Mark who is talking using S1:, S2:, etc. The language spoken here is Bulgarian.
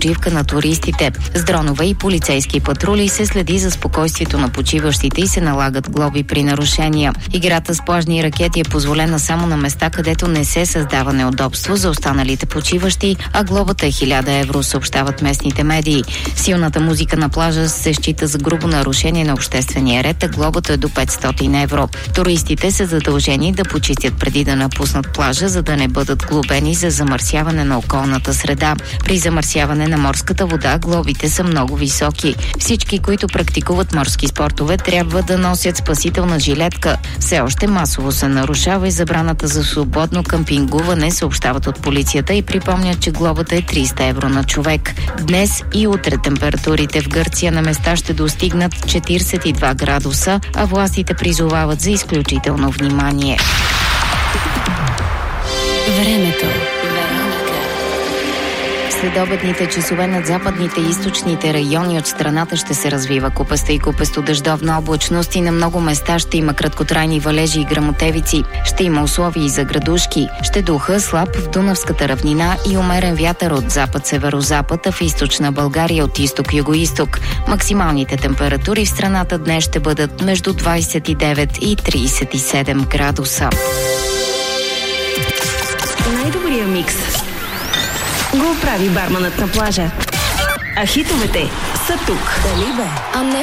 S1: почивка на туристите. С дронове и полицейски патрули се следи за спокойствието на почиващите и се налагат глоби при нарушения. Играта с плажни ракети е позволена само на места, където не се създава неудобство за останалите почиващи, а глобата е 1000 евро, съобщават местните медии. Силната музика на плажа се счита за грубо нарушение на обществения ред, а глобата е до 500 евро. Туристите са задължени да почистят преди да напуснат плажа, за да не бъдат глобени за замърсяване на околната среда. При замърсяване на морската вода глобите са много високи. Всички, които практикуват морски спортове, трябва да носят спасителна жилетка. Все още масово се нарушава и забраната за свободно къмпингуване, съобщават от полицията и припомнят, че глобата е 300 евро на човек. Днес и утре температурите в Гърция на места ще достигнат 42 градуса, а властите призовават за изключително внимание.
S2: Времето.
S1: Следобедните часове над западните и източните райони от страната ще се развива купеста и купесто-дъждовна облачност и на много места ще има краткотрайни валежи и гръмотевици. Ще има условия и за градушки. Ще духа слаб в Дунавската равнина и умерен вятър от запад-северозапад, а в източна България от изток-югоизток. Максималните температури в страната днес ще бъдат между 29 и 37 градуса.
S2: Най-добрият микс го прави барманът на плажа. А хитовете са тук.
S3: Дали бе? А не